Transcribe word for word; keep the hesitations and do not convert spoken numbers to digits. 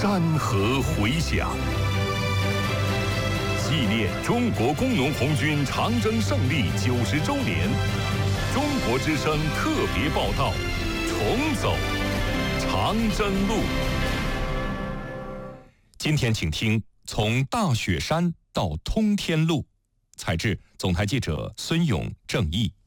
山河回响。纪念中国工农红军长征胜利九十周年，中国之声特别报道：重走长征路。今天请听从大雪山到通天路，采制总台记者孙勇、郑毅。